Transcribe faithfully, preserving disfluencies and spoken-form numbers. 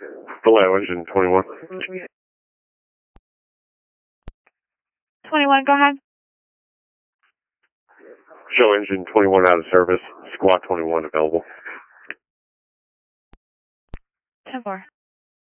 Below engine twenty-one. twenty-one, go ahead. Show engine twenty-one out of service. Squad twenty-one available. ten four.